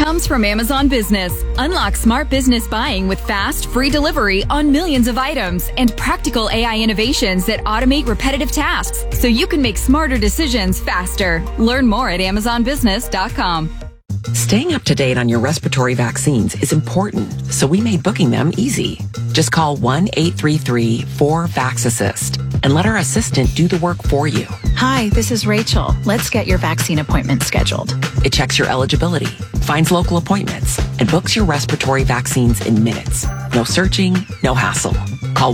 comes from Amazon Business. Unlock smart business buying with fast, free delivery on millions of items and practical AI innovations that automate repetitive tasks so you can make smarter decisions faster. Learn more at amazonbusiness.com. Staying up to date on your respiratory vaccines is important, so we made booking them easy. Just call 1-833-4VAX-ASSIST and let our assistant do the work for you. Hi, this is Rachel. Let's get your vaccine appointment scheduled. It checks your eligibility, finds local appointments, and books your respiratory vaccines in minutes. No searching, no hassle. Call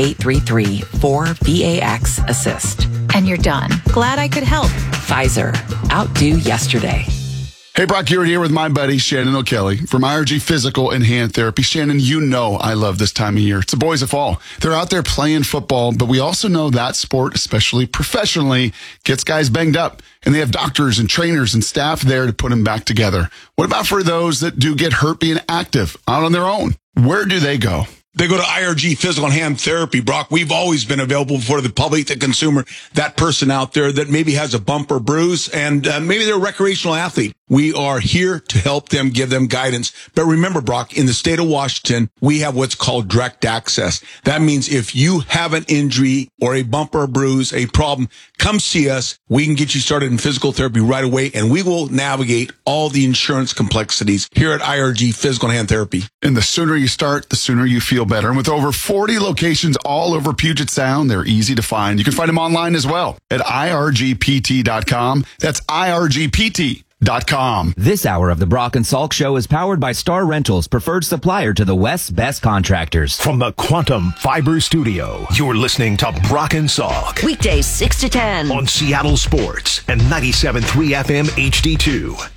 1-833-4VAX-ASSIST. And you're done. Glad I could help. Pfizer. Outdo yesterday. Hey, Brock Hewitt here with my buddy Shannon O'Kelly from IRG Physical and Hand Therapy. Shannon, you know I love this time of year. It's the boys of fall. They're out there playing football, but we also know that sport, especially professionally, gets guys banged up. And they have doctors and trainers and staff there to put them back together. What about for those that do get hurt being active out on their own? Where do they go? They go to IRG Physical and Hand Therapy, Brock. We've always been available for the public, the consumer, that person out there that maybe has a bump or bruise, and maybe they're a recreational athlete. We are here to help them, give them guidance. But remember, Brock, in the state of Washington, we have what's called direct access. That means if you have an injury or a bump or a bruise, a problem, come see us. We can get you started in physical therapy right away, and we will navigate all the insurance complexities here at IRG Physical and Hand Therapy. And the sooner you start, the sooner you feel better. And with over 40 locations all over Puget Sound, they're easy to find. You can find them online as well at irgpt.com. That's irgpt.com. This hour of the Brock and Salk Show is powered by Star Rentals, preferred supplier to the West's best contractors. From the Quantum Fiber Studio, you're listening to Brock and Salk. Weekdays 6 to 10. On Seattle Sports and 97.3 FM HD2.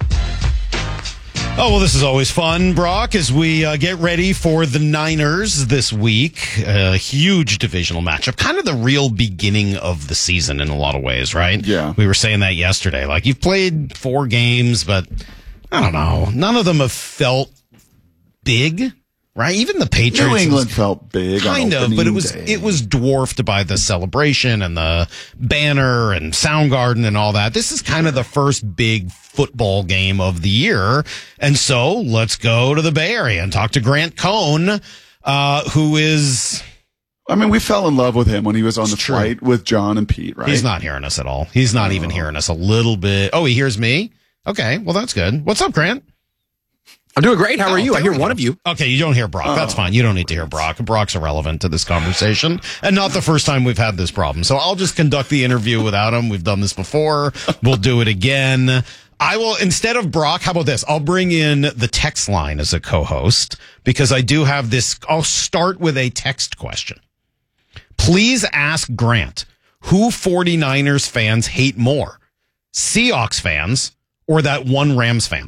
Oh, well, this is always fun, Brock, as we get ready for the Niners this week. A huge divisional matchup. Kind of the real beginning of the season in a lot of ways, right? Yeah. We were saying that yesterday. Like, you've played 4 games, but I don't know. None of them have felt big, right? Even the Patriots. New England felt big. Kind of, but it was dwarfed by the celebration and the banner and Soundgarden and all that. This is kind of the first big football game of the year. And so let's go to the Bay Area and talk to Grant Cohn, who is... I mean, we fell in love with him when he was on the flight with John and Pete, right? He's not hearing us at all. He's not even hearing us a little bit. Oh, he hears me? Okay, well, that's good. What's up, Grant? I'm doing great. How are you? I hear one of you. Okay, you don't hear Brock. That's fine. You don't need to hear Brock. Brock's irrelevant to this conversation, and not the first time we've had this problem. So I'll just conduct the interview without him. We've done this before. We'll do it again. I will, instead of Brock, how about this? I'll bring in the text line as a co-host because I do have this. I'll start with a text question. Please ask Grant, who 49ers fans hate more, Seahawks fans or that one Rams fan?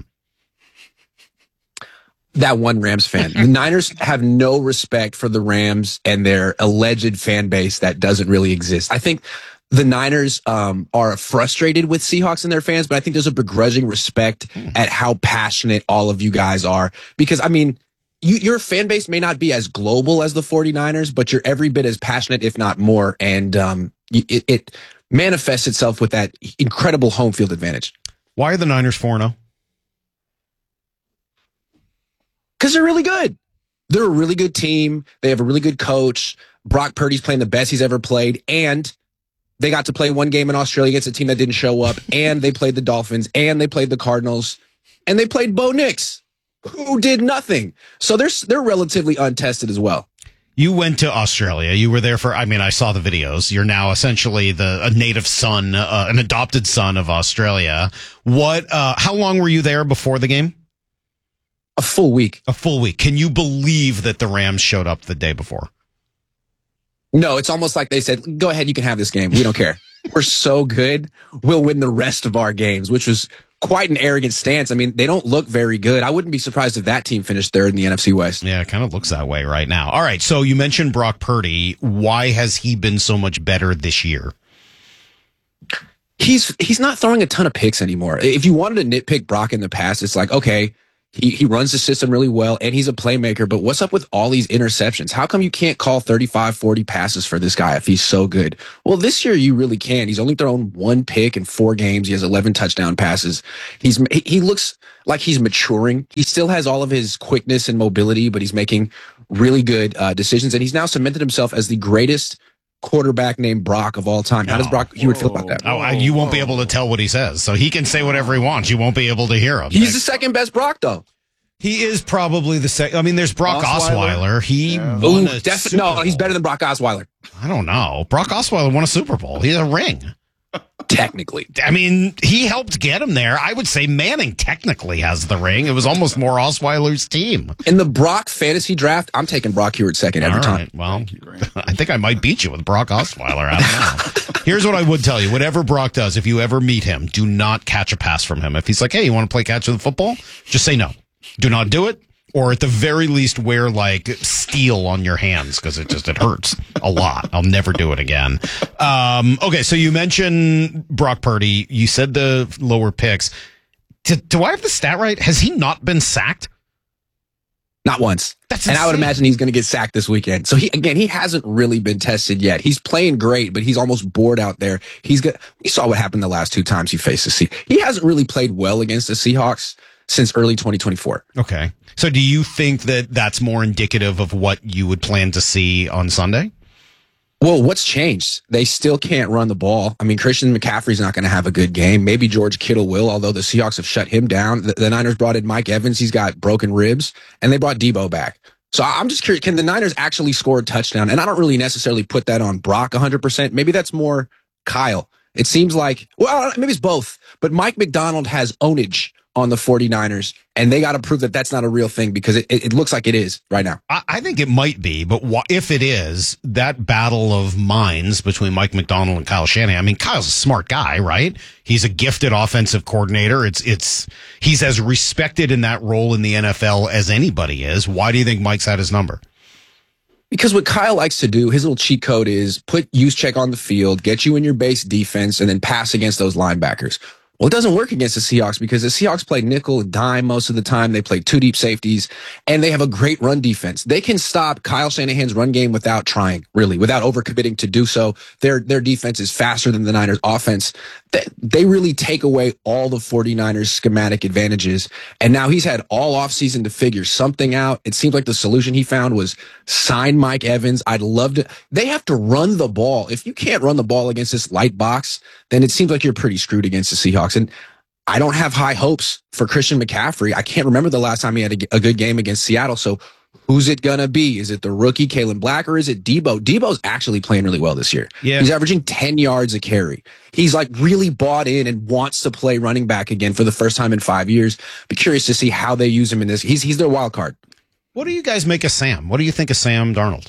That one Rams fan. The Niners have no respect for the Rams and their alleged fan base that doesn't really exist. I think the Niners are frustrated with Seahawks and their fans, but I think there's a begrudging respect at how passionate all of you guys are. Because, I mean, your fan base may not be as global as the 49ers, but you're every bit as passionate, if not more. And it manifests itself with that incredible home field advantage. Why are the Niners 4-0? Because they're really good. They're a really good team. They have a really good coach. Brock Purdy's playing the best he's ever played. And they got to play one game in Australia against a team that didn't show up. And they played the Dolphins. And they played the Cardinals. And they played Bo Nix, who did nothing. So they're relatively untested as well. You went to Australia. You were there for, I mean, I saw the videos. You're now essentially a native son, an adopted son of Australia. How long were you there before the game? A full week. A full week. Can you believe that the Rams showed up the day before? No, it's almost like they said, go ahead, you can have this game. We don't care. We're so good. We'll win the rest of our games, which was quite an arrogant stance. I mean, they don't look very good. I wouldn't be surprised if that team finished third in the NFC West. Yeah, it kind of looks that way right now. All right, so you mentioned Brock Purdy. Why has he been so much better this year? He's not throwing a ton of picks anymore. If you wanted to nitpick Brock in the past, it's like, okay, He runs the system really well, and he's a playmaker. But what's up with all these interceptions? How come you can't call 35, 40 passes for this guy if he's so good? Well, this year you really can. He's only thrown 1 pick in 4 games. He has 11 touchdown passes. He looks like he's maturing. He still has all of his quickness and mobility, but he's making really good decisions. And he's now cemented himself as the greatest quarterback named Brock of all time. How does Brock Hewitt feel about that? You won't be able to tell what he says, so he can say whatever he wants. You won't be able to hear him. He's the second best Brock, though. He is probably the second. I mean, there's Brock Osweiler. He won a Super Bowl. No, he's better than Brock Osweiler. I don't know. Brock Osweiler won a Super Bowl. He had a ring. Technically. I mean, he helped get him there. I would say Manning technically has the ring. It was almost more Osweiler's team. In the Brock fantasy draft, I'm taking Brock Hewitt second every time. Well, I think I might beat you with Brock Osweiler. I don't know. Here's what I would tell you. Whatever Brock does, if you ever meet him, do not catch a pass from him. If he's like, hey, you want to play catch with the football? Just say no. Do not do it. Or at the very least, wear like steel on your hands because it hurts a lot. I'll never do it again. Okay, so you mentioned Brock Purdy. You said the lower picks. Do I have the stat right? Has he not been sacked? Not once. That's and insane. I would imagine he's going to get sacked this weekend. So he hasn't really been tested yet. He's playing great, but he's almost bored out there. We saw what happened the last 2 times he faced the Seahawks. He hasn't really played well against the Seahawks since early 2024. Okay. So do you think that that's more indicative of what you would plan to see on Sunday? Well, what's changed? They still can't run the ball. I mean, Christian McCaffrey's not going to have a good game. Maybe George Kittle will, although the Seahawks have shut him down. The Niners brought in Mike Evans. He's got broken ribs, and they brought Debo back. So I'm just curious, can the Niners actually score a touchdown? And I don't really necessarily put that on Brock 100%. Maybe that's more Kyle. It seems like, well, maybe it's both, but Mike McDonald has ownage on the 49ers, and they got to prove that that's not a real thing because it looks like it is right now. I think it might be, but if it is, that battle of minds between Mike McDonald and Kyle Shanahan, I mean, Kyle's a smart guy, right? He's a gifted offensive coordinator. He's as respected in that role in the NFL as anybody is. Why do you think Mike's had his number? Because what Kyle likes to do, his little cheat code is put Juszczyk on the field, get you in your base defense, and then pass against those linebackers. Well, it doesn't work against the Seahawks because the Seahawks play nickel and dime most of the time. They play 2 deep safeties, and they have a great run defense. They can stop Kyle Shanahan's run game without trying, really, without overcommitting to do so. Their defense is faster than the Niners' offense. They really take away all the 49ers' schematic advantages, and now he's had all offseason to figure something out. It seems like the solution he found was sign Mike Evans. I'd love to. They have to run the ball. If you can't run the ball against this light box, then it seems like you're pretty screwed against the Seahawks. And I don't have high hopes for Christian McCaffrey. I can't remember the last time he had a good game against Seattle. So who's it going to be? Is it the rookie Kalen Black or is it Debo? Debo's actually playing really well this year. Yeah. He's averaging 10 yards a carry. He's like really bought in and wants to play running back again for the first time in 5 years. Be curious to see how they use him in this. He's their wild card. What do you guys make of Sam? What do you think of Sam Darnold?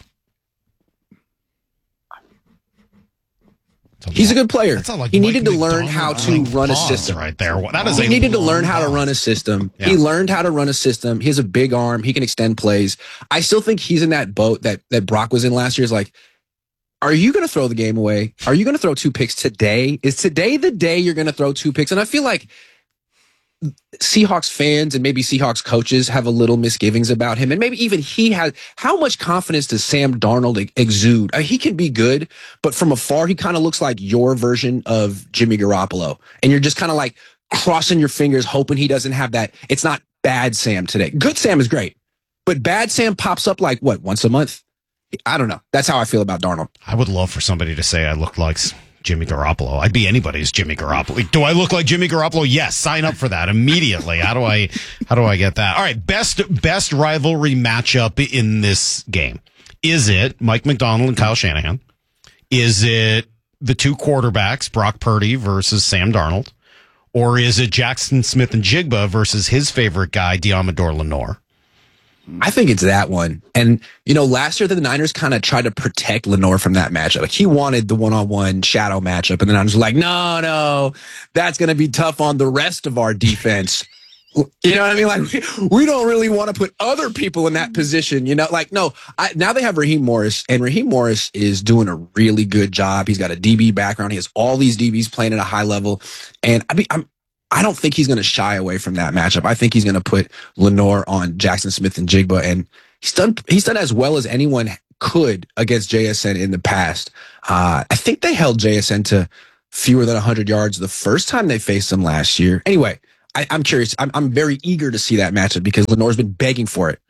He's a good player. Like he needed to learn how to run a system. Right there. That is he needed to learn how to run a system. Yeah. He learned how to run a system. He has a big arm. He can extend plays. I still think he's in that boat that Brock was in last year. Is like, are you going to throw the game away? Are you going to throw 2 picks today? Is today the day you're going to throw 2 picks? And I feel like Seahawks fans and maybe Seahawks coaches have a little misgivings about him. And maybe even he has. How much confidence does Sam Darnold exude? He can be good, but from afar, he kind of looks like your version of Jimmy Garoppolo. And you're just kind of like crossing your fingers, hoping he doesn't have that. It's not bad Sam today. Good Sam is great, but bad Sam pops up like what, once a month? I don't know. That's how I feel about Darnold. I would love for somebody to say I look like Jimmy Garoppolo. I'd be anybody's Jimmy Garoppolo. Do I look like Jimmy Garoppolo? Yes. Sign up for that immediately. How do I get that? All right. Best rivalry matchup in this game. Is it Mike McDonald and Kyle Shanahan? Is it the 2 quarterbacks, Brock Purdy versus Sam Darnold? Or is it Jackson Smith and Jigba versus his favorite guy, Deommodore Lenoir? I think it's that one. And, last year the Niners kind of tried to protect Lenoir from that matchup. Like he wanted the one-on-one shadow matchup. And the Niners were like, no, that's going to be tough on the rest of our defense. You know what I mean? Like we don't really want to put other people in that position, now they have Raheem Morris, and Raheem Morris is doing a really good job. He's got a DB background. He has all these DBs playing at a high level. And I don't think he's going to shy away from that matchup. I think he's going to put Lenore on Jackson Smith and Jigba, and he's done as well as anyone could against JSN in the past. I think they held JSN to fewer than 100 yards the first time they faced him last year. Anyway, I'm curious. I'm very eager to see that matchup because Lenore's been begging for it.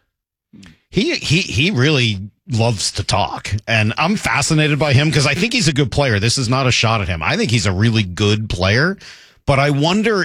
He really loves to talk, and I'm fascinated by him because I think he's a good player. This is not a shot at him. I think he's a really good player, but I wonder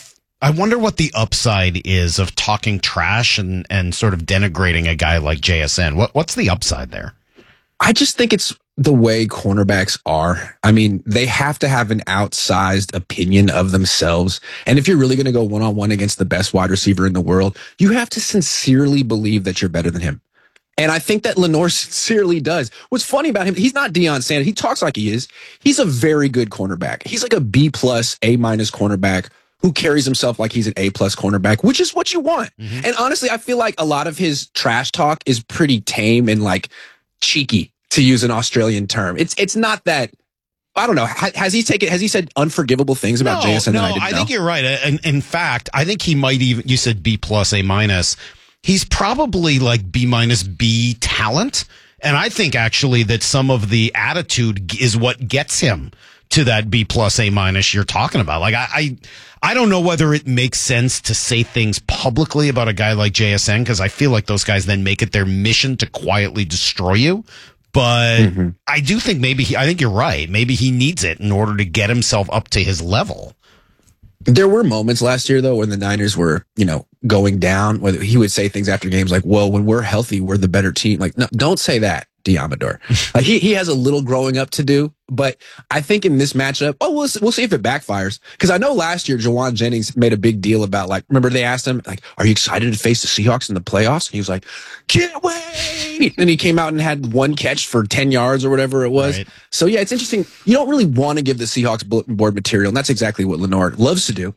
what the upside is of talking trash and sort of denigrating a guy like JSN. What's the upside there? I just think it's the way cornerbacks are. I mean, they have to have an outsized opinion of themselves. And if you're really going to go one-on-one against the best wide receiver in the world, you have to sincerely believe that you're better than him. And I think that Lenore sincerely does. What's funny about him, he's not Deion Sanders. He talks like he is. He's a very good cornerback. He's like a B+, A- cornerback who carries himself like he's an A+ cornerback, which is what you want. Mm-hmm. And honestly, I feel like a lot of his trash talk is pretty tame and like cheeky, to use an Australian term. It's not that, I don't know. Has he said unforgivable things about JSN that I didn't know? I think you're right. And in fact, I think he might even, you said B+, A-. He's probably like B- talent. And I think actually that some of the attitude is what gets him to that B+, A- you're talking about. Like, I don't know whether it makes sense to say things publicly about a guy like JSN, because I feel like those guys then make it their mission to quietly destroy you. But I do think I think you're right. Maybe he needs it in order to get himself up to his level. There were moments last year, though, when the Niners were, going down, where he would say things after games like, well, when we're healthy, we're the better team. Like, no, don't say that, Diamador. He has a little growing up to do, but I think in this matchup, we'll see if it backfires. Because I know last year, Jawan Jennings made a big deal about, like, remember they asked him, like, are you excited to face the Seahawks in the playoffs? And he was like, can't wait. And he came out and had one catch for 10 yards or whatever it was. Right. So, yeah, it's interesting. You don't really want to give the Seahawks bulletin board material, and that's exactly what Lenore loves to do.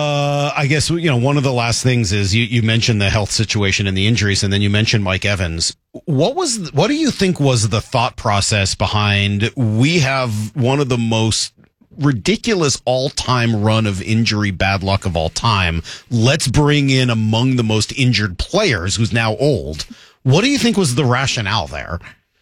I guess, one of the last things is you mentioned the health situation and the injuries, and then you mentioned Mike Evans. What do you think was the thought process behind, we have one of the most ridiculous all-time run of injury bad luck of all time. Let's bring in among the most injured players who's now old. What do you think was the rationale there?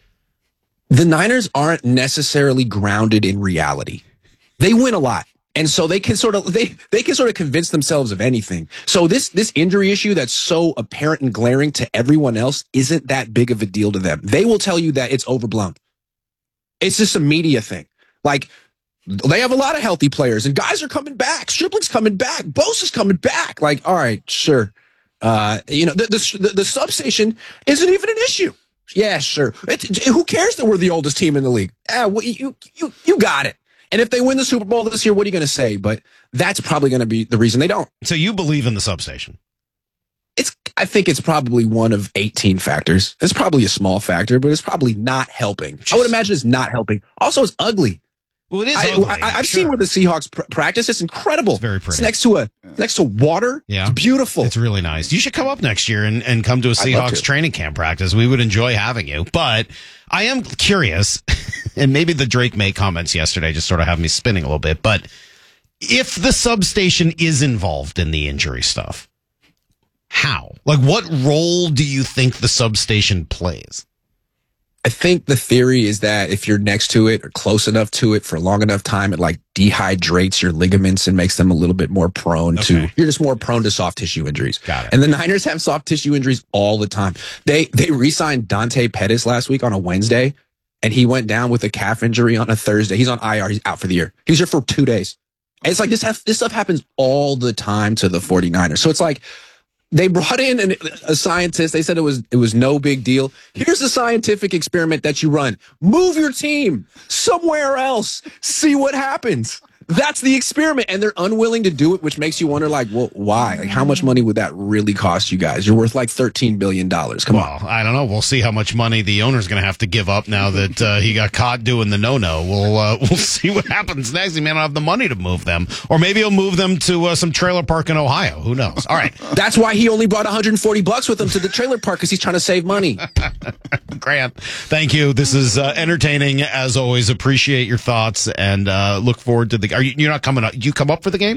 The Niners aren't necessarily grounded in reality. They win a lot. And so they can sort of convince themselves of anything. So this injury issue that's so apparent and glaring to everyone else isn't that big of a deal to them. They will tell you that it's overblown. It's just a media thing. Like, they have a lot of healthy players, and guys are coming back. Stripling's coming back. Bosa's coming back. Like, all right, sure. The substation isn't even an issue. Yeah, sure. Who cares that we're the oldest team in the league? You got it. And if they win the Super Bowl this year, what are you going to say? But that's probably going to be the reason they don't. So you believe in the substation? I think it's probably one of 18 factors. It's probably a small factor, but it's probably not helping. I would imagine it's not helping. Also, it's ugly. Well, it is ugly. I've seen where the Seahawks practice. It's incredible. It's very pretty. It's next to water. Yeah. It's beautiful. It's really nice. You should come up next year and come to a Seahawks training camp practice. We would enjoy having you. But I am curious, and maybe the Drake May comments yesterday just sort of have me spinning a little bit, but if the substation is involved in the injury stuff, how? Like, what role do you think the substation plays? I think the theory is that if you're next to it or close enough to it for a long enough time, it like dehydrates your ligaments and makes them a little bit more prone to, you're just more prone to soft tissue injuries. Got it. And the Niners have soft tissue injuries all the time. They re-signed Dante Pettis last week on a Wednesday, and he went down with a calf injury on a Thursday. He's on IR. He's out for the year. He was here for 2 days. And it's like this stuff happens all the time to the 49ers. So it's like, they brought in a scientist. They said it was no big deal. Here's a scientific experiment that you run. Move your team somewhere else. See what happens. That's the experiment. And they're unwilling to do it, which makes you wonder, like, well, why? Like, how much money would that really cost you guys? You're worth like $13 billion. Come on. Well, I don't know. We'll see how much money the owner's going to have to give up now that he got caught doing the no-no. We'll see what happens next. He may not have the money to move them. Or maybe he'll move them to some trailer park in Ohio. Who knows? All right. That's why he only brought $140 with him to the trailer park, because he's trying to save money. Grant, thank you. This is entertaining as always. Appreciate your thoughts and look forward to you're not coming up. You come up for the game?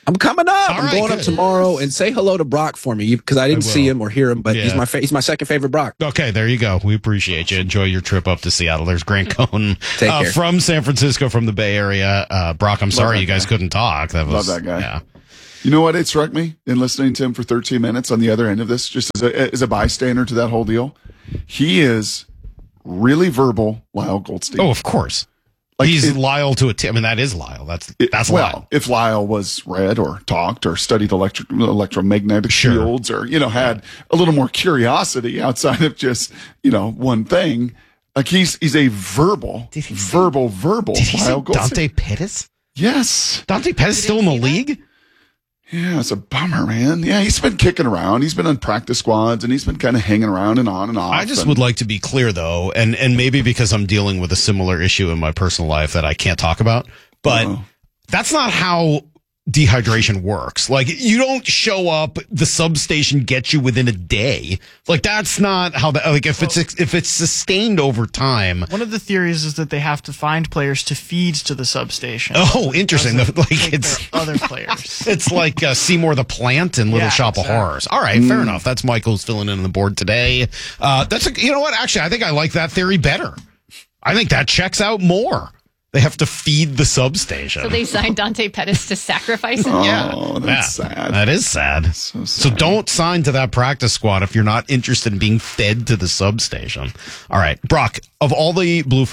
I'm coming up. All I'm right, going up good. tomorrow, and say hello to Brock for me because I didn't see him or hear him, but Yeah. he's my second favorite Brock. Okay, there you go. We appreciate you. Enjoy your trip up to Seattle. There's Grant Cohn Take care. from San Francisco, from the Bay Area. Brock, I'm sorry you guys couldn't talk. That was Love that guy. Yeah. You know what? It struck me in listening to him for 13 minutes on the other end of this, just as a bystander to that whole deal. He is really verbal, Lyle Goldstein. Oh, of course. Like He's Lyle to a T. I mean, that is Lyle. That's Lyle. Well, if Lyle was read or talked or studied electromagnetic fields or, had a little more curiosity outside of just, one thing, like he's a verbal Did he Lyle say Goldstein. Dante Pettis? Yes. Dante Pettis still in the league? Yeah, it's a bummer, man. Yeah, he's been kicking around. He's been on practice squads and he's been kind of hanging around and on and off. I just would like to be clear, though, and maybe because I'm dealing with a similar issue in my personal life that I can't talk about, but that's not how dehydration works. Like, you don't show up, the substation gets you within a day. Like, that's not how that, like, if it's sustained over time. One of the theories is that they have to find players to feed to the substation. Oh, interesting. Doesn't Like, take it's their other players. It's like Seymour the Plant and Little Yeah, Shop exactly. of Horrors. All right, fair enough. That's Michael's filling in on the board today. You know what? Actually, I think I like that theory better. I think that checks out more. They have to feed the substation. So they signed Dante Pettis to sacrifice him? Oh, that's sad. That is sad. So don't sign to that practice squad if you're not interested in being fed to the substation. All right, Brock, of all the Blue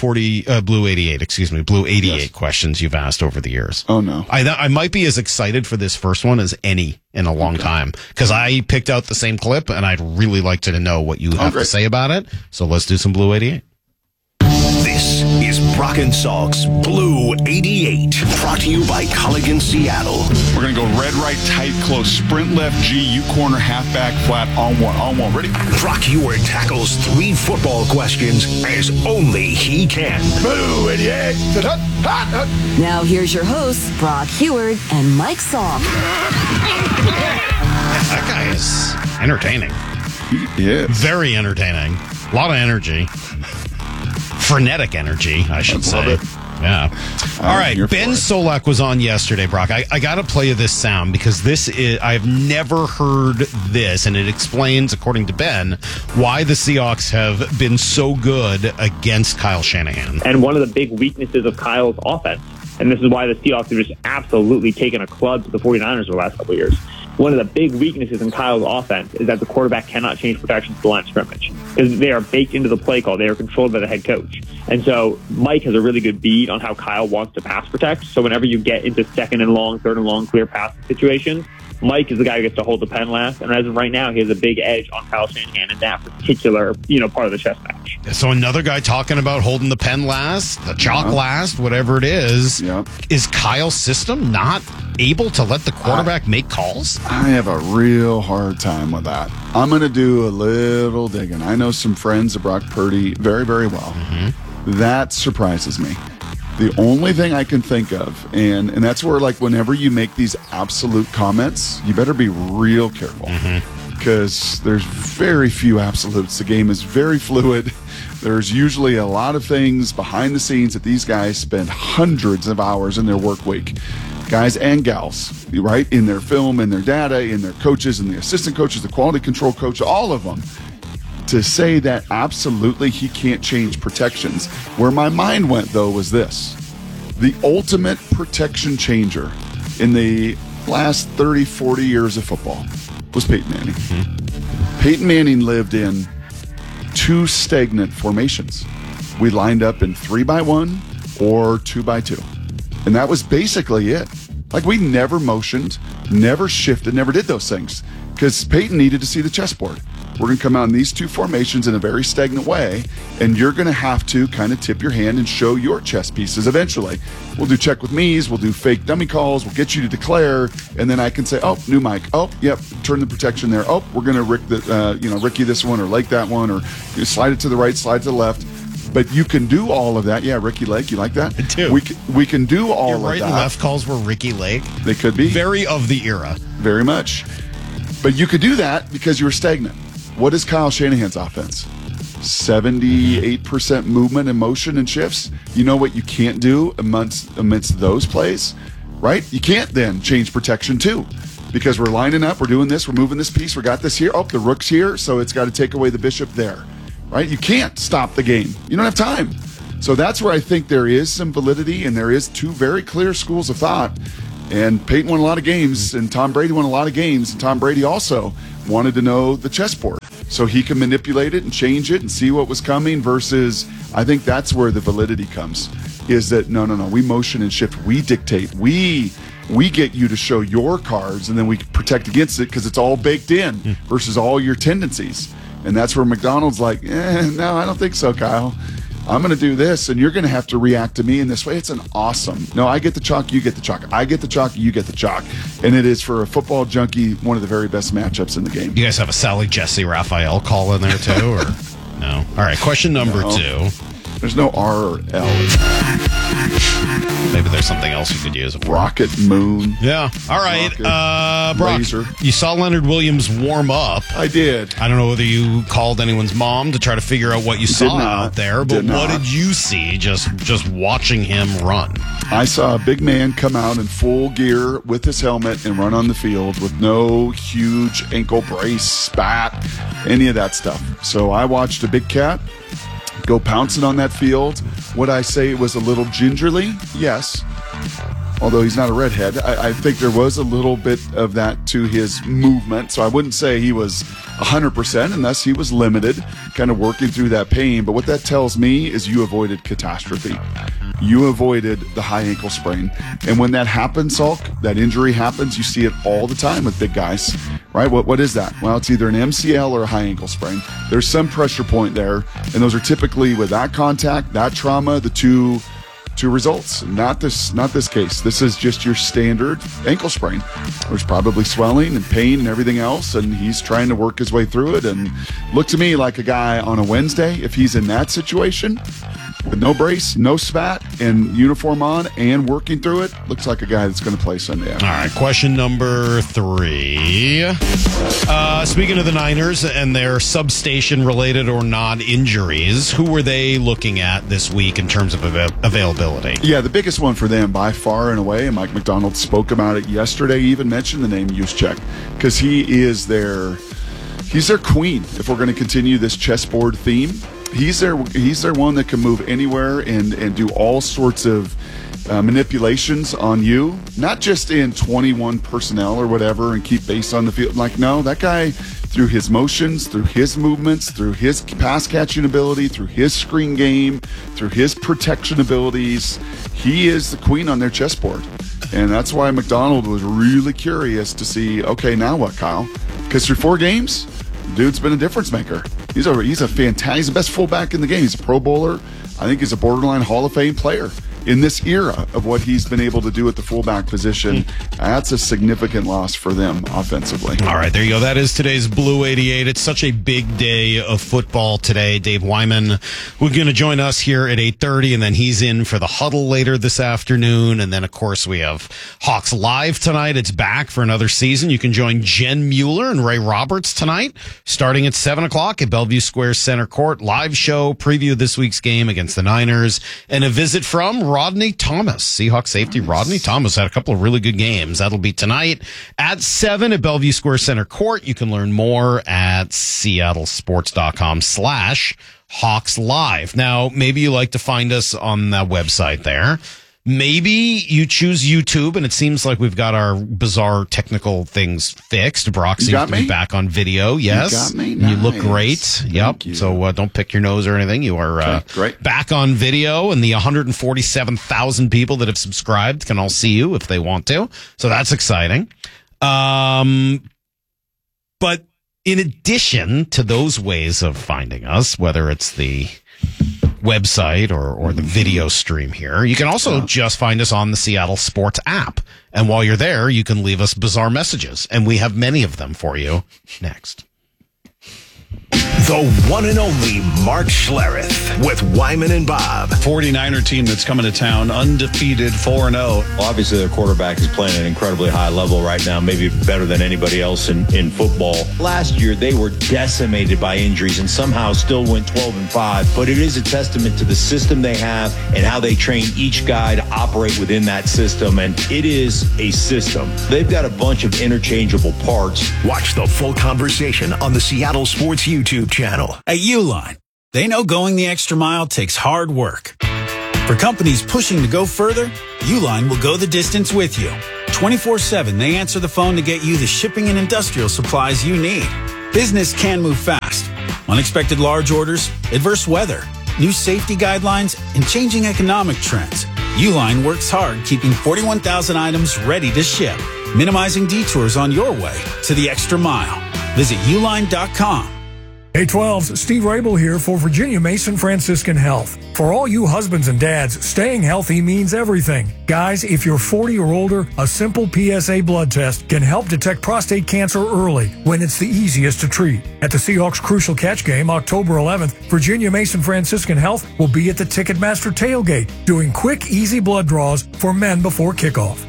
88 questions you've asked over the years. Oh, no. I might be as excited for this first one as any in a long time because I picked out the same clip and I'd really like to know what you have to say about it. So let's do some Blue 88. This is Brock and Salk's Blue 88, brought to you by Culligan Seattle. We're going to go red, right, tight, close, sprint left, G, U corner, halfback, flat, on one. Ready? Brock Heward tackles 3 football questions as only he can. Blue 88. Now here's your hosts, Brock Heward and Mike Salk. That guy is entertaining. He is. Very entertaining. A lot of energy. Frenetic energy, I should say. Love it. Yeah. All right. Ben Solak was on yesterday, Brock. I got to play you this sound because I've never heard this, and it explains, according to Ben, why the Seahawks have been so good against Kyle Shanahan. And one of the big weaknesses of Kyle's offense, and this is why the Seahawks have just absolutely taken a club to the 49ers over the last couple of years. One of the big weaknesses in Kyle's offense is that the quarterback cannot change protections to the line of scrimmage because they are baked into the play call. They are controlled by the head coach. And so Mike has a really good beat on how Kyle wants to pass protect. So whenever you get into second and long, third and long, clear passing situations, Mike is the guy who gets to hold the pen last. And as of right now, he has a big edge on Kyle Shanahan in that particular, part of the chess match. So another guy talking about holding the pen last, the chalk last, whatever it is. Is Kyle's system not able to let the quarterback make calls? I have a real hard time with that. I'm going to do a little digging. I know some friends of Brock Purdy very, very well. That surprises me. The only thing I can think of, and that's where, like, whenever you make these absolute comments, you better be real careful because there's very few absolutes. The game is very fluid. There's usually a lot of things behind the scenes that these guys spend hundreds of hours in their work week. Guys and gals, right? In their film, in their data, in their coaches, and the assistant coaches, the quality control coach, all of them. To say that absolutely he can't change protections. Where my mind went, though, was this. The ultimate protection changer in the last 30, 40 years of football was Peyton Manning. Peyton Manning lived in 2 stagnant formations. We lined up in 3-by-1 or 2-by-2. And that was basically it. Like, we never motioned, never shifted, never did those things because Peyton needed to see the chessboard. We're going to come out in these 2 formations in a very stagnant way, and you're going to have to kind of tip your hand and show your chess pieces eventually. We'll do check with me's, we'll do fake dummy calls, we'll get you to declare, and then I can say, oh, new mic. Oh, yep, turn the protection there. Oh, we're going to Ricky this one or Lake that one, or slide it to the right, slide to the left. But you can do all of that. Yeah, Ricky Lake, you like that? I do. We can do all of that. Your right and left calls were Ricky Lake. They could be. Very of the era. Very much. But you could do that because you were stagnant. What is Kyle Shanahan's offense? 78% movement and motion and shifts. You know what you can't do amidst those plays? right? You can't then change protection too, because we're lining up, we're doing this, we're moving this piece, we got this here. Oh, the rook's here, so it's got to take away the bishop there, right? You can't stop the game. You don't have time. So that's where I think there is some validity, and there is two very clear schools of thought. And Peyton won a lot of games, and Tom Brady won a lot of games, and Tom Brady also wanted to know the chessboard so he can manipulate it and change it and see what was coming, versus I think that's where the validity comes, is that no, we motion and shift, we dictate, we get you to show your cards, and then we protect against it because it's all baked in versus all your tendencies. And that's where McDonald's like, no, I don't think so, Kyle. I'm going to do this, and you're going to have to react to me in this way. It's an awesome. No, I get the chalk, you get the chalk. I get the chalk, you get the chalk. And it is, for a football junkie, one of the very best matchups in the game. You guys have a Sally Jesse Raphael call in there too, or no? All right, question number 2. There's no R or L. Maybe there's something else you could use it for. Rocket, moon. Yeah. All right. Brock, laser. You saw Leonard Williams warm up. I did. I don't know whether you called anyone's mom to try to figure out what you saw out there, but what did you see just watching him run? I saw a big man come out in full gear with his helmet and run on the field with no huge ankle brace, spat, any of that stuff. So I watched a big cat go pouncing on that field. Would I say it was a little gingerly? Yes. Although he's not a redhead, I think there was a little bit of that to his movement. So I wouldn't say he was 100% unless he was limited, kind of working through that pain. But what that tells me is you avoided catastrophe. You avoided the high ankle sprain. And when that happens, Salk, that injury happens, you see it all the time with big guys, right? What is that? Well, it's either an MCL or a high ankle sprain. There's some pressure point there, and those are typically with that contact, that trauma, the two results. Not this case. This is just your standard ankle sprain. There's probably swelling and pain and everything else, and he's trying to work his way through it. And look to me like a guy on a Wednesday, if he's in that situation with no brace, no spat, and uniform on, and working through it, looks like a guy that's going to play Sunday afternoon. All right, question number 3. Speaking of the Niners and their substation-related or not injuries, who were they looking at this week in terms of availability? Yeah, the biggest one for them by far and away, and Mike McDonald spoke about it yesterday, even mentioned the name Juszczyk, because he's their queen, if we're going to continue this chessboard theme. He's their one that can move anywhere and do all sorts of manipulations on you, not just in 21 personnel or whatever and keep base on the field. Like, no, that guy, through his motions, through his movements, through his pass catching ability, through his screen game, through his protection abilities, he is the queen on their chessboard. And that's why McDonald was really curious to see, okay, now what, Kyle? Because through 4 games, dude's been a difference maker. He's the best fullback in the game. He's a Pro Bowler. I think he's a borderline Hall of Fame player in this era of what he's been able to do at the fullback position. That's a significant loss for them offensively. All right, there you go. That is today's Blue 88. It's such a big day of football today. Dave Wyman, we're going to join us here at 8:30, and then he's in for the huddle later this afternoon. And then, of course, we have Hawks Live tonight. It's back for another season. You can join Jen Mueller and Ray Roberts tonight, starting at 7 o'clock at Bellevue Square Center Court. Live show, preview of this week's game against the Niners, and a visit from Rodney Thomas. Seahawks safety Rodney Thomas had a couple of really good games. That'll be tonight at 7 at Bellevue Square Center Court. You can learn more at seattlesports.com/Hawks Live. Now, maybe you like to find us on that website there. Maybe you choose YouTube, and it seems like we've got our bizarre technical things fixed. Brock seems to be back on video. Yes. You got me? Nice. You look great. Thank you. So don't pick your nose or anything. You are great. Back on video, and the 147,000 people that have subscribed can all see you if they want to. So that's exciting. But in addition to those ways of finding us, whether it's the website or the video stream here, you can also just find us on the Seattle Sports app. And while you're there, you can leave us bizarre messages, and we have many of them for you next. The one and only Mark Schlereth with Wyman and Bob. 49er team that's coming to town, undefeated, 4-0. Obviously, their quarterback is playing at an incredibly high level right now, maybe better than anybody else in football. Last year, they were decimated by injuries and somehow still went 12-5. But it is a testament to the system they have and how they train each guy to operate within that system. And it is a system. They've got a bunch of interchangeable parts. Watch the full conversation on the Seattle Sports YouTube channel. At Uline, they know going the extra mile takes hard work. For companies pushing to go further, Uline will go the distance with you. 24/7, they answer the phone to get you the shipping and industrial supplies you need. Business can move fast. Unexpected large orders, adverse weather, new safety guidelines, and changing economic trends. Uline works hard keeping 41,000 items ready to ship, minimizing detours on your way to the extra mile. Visit uline.com. Hey 12's Steve Rabel here for Virginia Mason Franciscan Health. For all you husbands and dads, staying healthy means everything. Guys, if you're 40 or older, a simple PSA blood test can help detect prostate cancer early when it's the easiest to treat. At the Seahawks Crucial Catch Game, October 11th, Virginia Mason Franciscan Health will be at the Ticketmaster tailgate doing quick, easy blood draws for men before kickoff.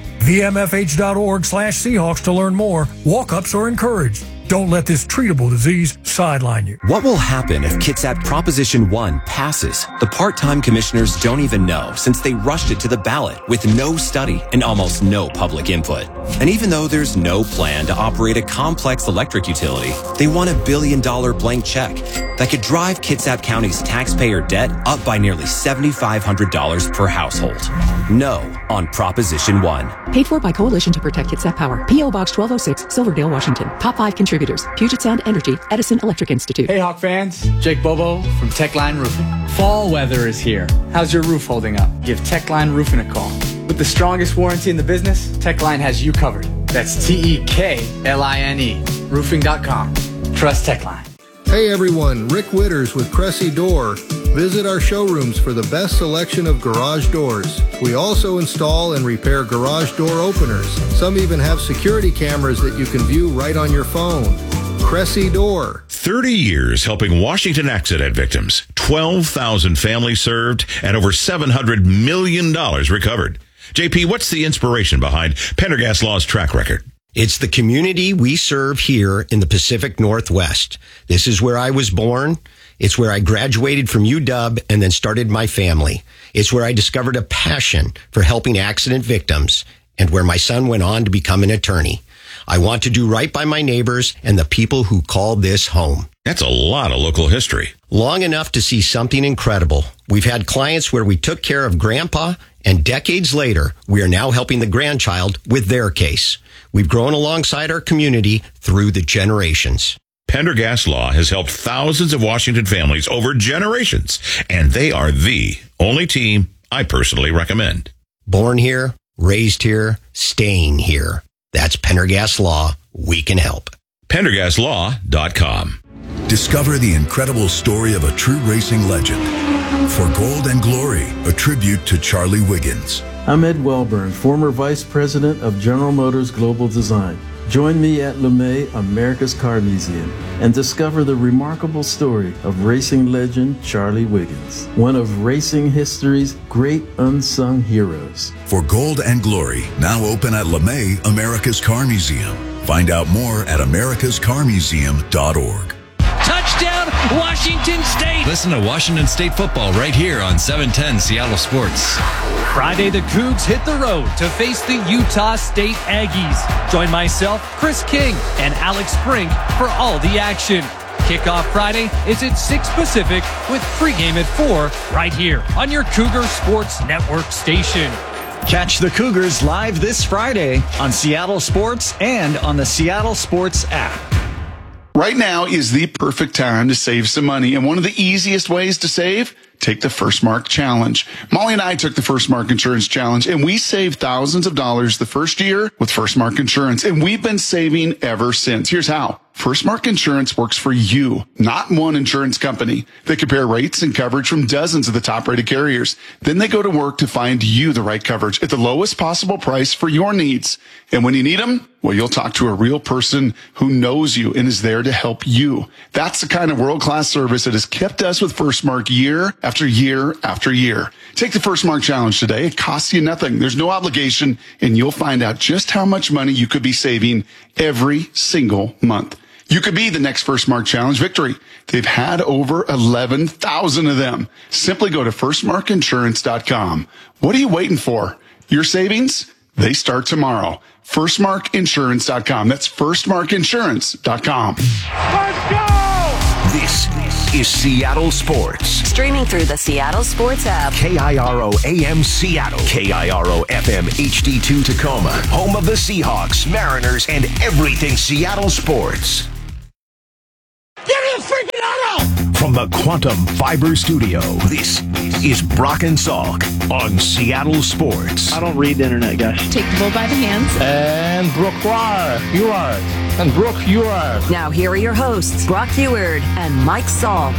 VMFH.org/Seahawks to learn more. Walk-ups are encouraged. Don't let this treatable disease sideline you. What will happen if Kitsap Proposition 1 passes? The part-time commissioners don't even know since they rushed it to the ballot with no study and almost no public input. And even though there's no plan to operate a complex electric utility, they want $1 billion blank check that could drive Kitsap County's taxpayer debt up by nearly $7,500 per household. No on Proposition 1. Paid for by Coalition to Protect Kitsap Power. P.O. Box 1206, Silverdale, Washington. Top 5 contributors. Puget Sound Energy, Edison Electric Institute. Hey Hawk fans, Jake Bobo from Techline Roofing. Fall weather is here. How's your roof holding up? Give Techline Roofing a call. With the strongest warranty in the business, Techline has you covered. That's Tekline. Roofing.com. Trust Techline. Hey everyone, Rick Witters with Cressy Door. Visit our showrooms for the best selection of garage doors. We also install and repair garage door openers. Some even have security cameras that you can view right on your phone. Cressy Door. 30 years helping Washington accident victims. 12,000 families served and over $700 million recovered. JP, what's the inspiration behind Pendergast Law's track record? It's the community we serve here in the Pacific Northwest. This is where I was born. It's where I graduated from UW and then started my family. It's where I discovered a passion for helping accident victims and where my son went on to become an attorney. I want to do right by my neighbors and the people who call this home. That's a lot of local history. Long enough to see something incredible. We've had clients where we took care of grandpa, and decades later, we are now helping the grandchild with their case. We've grown alongside our community through the generations. Pendergast Law has helped thousands of Washington families over generations, and they are the only team I personally recommend. Born here, raised here, staying here. That's Pendergast Law. We can help. PendergastLaw.com. Discover the incredible story of a true racing legend. For Gold and Glory, a tribute to Charlie Wiggins. I'm Ed Welburn, former Vice President of General Motors Global Design. Join me at LeMay, America's Car Museum, and discover the remarkable story of racing legend Charlie Wiggins, one of racing history's great unsung heroes. For Gold and Glory, now open at LeMay, America's Car Museum. Find out more at americascarmuseum.org. Touchdown, Washington State! Listen to Washington State football right here on 710 Seattle Sports. Friday, the Cougs hit the road to face the Utah State Aggies. Join myself, Chris King, and Alex Brink for all the action. Kickoff Friday is at 6 Pacific with pregame at 4 right here on your Cougar Sports Network station. Catch the Cougars live this Friday on Seattle Sports and on the Seattle Sports app. Right now is the perfect time to save some money. And one of the easiest ways to save, take the First Mark Challenge. Molly and I took the First Mark Insurance Challenge, and we saved thousands of dollars the first year with First Mark Insurance. And we've been saving ever since. Here's how. FirstMark Insurance works for you, not one insurance company. They compare rates and coverage from dozens of the top-rated carriers. Then they go to work to find you the right coverage at the lowest possible price for your needs. And when you need them, well, you'll talk to a real person who knows you and is there to help you. That's the kind of world-class service that has kept us with FirstMark year after year after year. Take the FirstMark Challenge today. It costs you nothing. There's no obligation, and you'll find out just how much money you could be saving every single month. You could be the next FirstMark Challenge victory. They've had over 11,000 of them. Simply go to firstmarkinsurance.com. What are you waiting for? Your savings? They start tomorrow. firstmarkinsurance.com. That's firstmarkinsurance.com. Let's go! This is Seattle Sports. Streaming through the Seattle Sports app. KIRO AM Seattle. KIRO FM HD2 Tacoma. Home of the Seahawks, Mariners, and everything Seattle sports. Give me a freaking auto! From the Quantum Fiber Studio, this is Brock and Salk on Seattle Sports. I don't read the internet, guys. Take the bull by the hands. And Brooke, you are. And Brooke, you are. Now here are your hosts, Brock Heward and Mike Salk.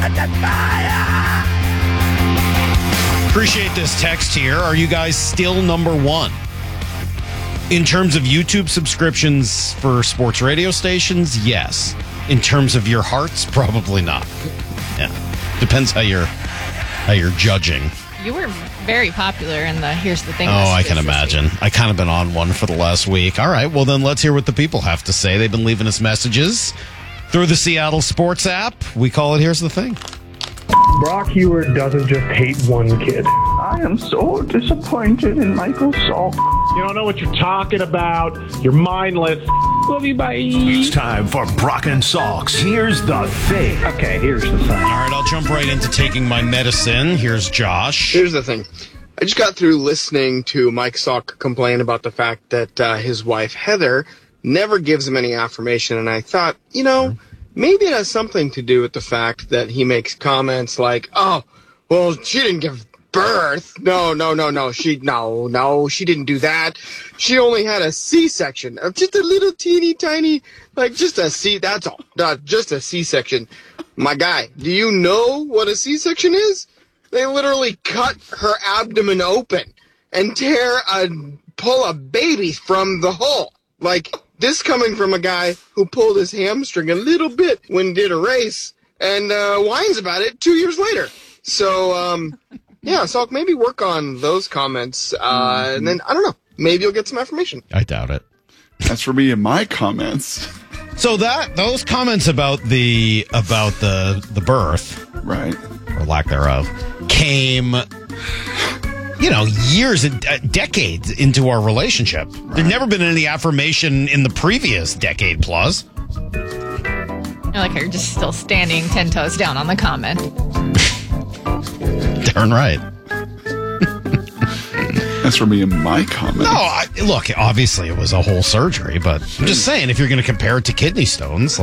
Appreciate this text here. Are you guys still number one in terms of YouTube subscriptions for sports radio stations? Yes. In terms of your hearts, probably not. Yeah, depends how you're judging. You were very popular in the Here's the Thing. Oh, I can imagine. I kind of been on one for the last week. All right, well then let's hear what the people have to say. They've been leaving us messages through the Seattle Sports app. We call it Here's the Thing. Brock Heward doesn't just hate one kid. I am so disappointed in Michael Salk. You don't know what you're talking about. You're mindless. Love you, bye. It's time for Brock and Salk's Here's the Thing. Okay, here's the thing. All right, I'll jump right into taking my medicine. Here's Josh. Here's the thing. I just got through listening to Mike Salk complain about the fact that his wife, Heather, never gives him any affirmation. And I thought, maybe it has something to do with the fact that he makes comments like, oh, well, she didn't give birth. No. She didn't do that. She only had a C-section. Just a little teeny tiny, just a C. That's all. Just a C-section. My guy, do you know what a C-section is? They literally cut her abdomen open and pull a baby from the hole. This coming from a guy who pulled his hamstring a little bit when he did a race and whines about it 2 years later. So, Salk, maybe work on those comments. And then, I don't know, maybe you'll get some affirmation. I doubt it. That's for me and my comments. So those comments about the birth, right, or lack thereof, came years and decades into our relationship. Right. There'd never been any affirmation in the previous decade plus. I like how you're just still standing 10 toes down on the comment. Darn right. That's for me and my comments. No, look, obviously it was a whole surgery, but I'm just saying, if you're going to compare it to kidney stones,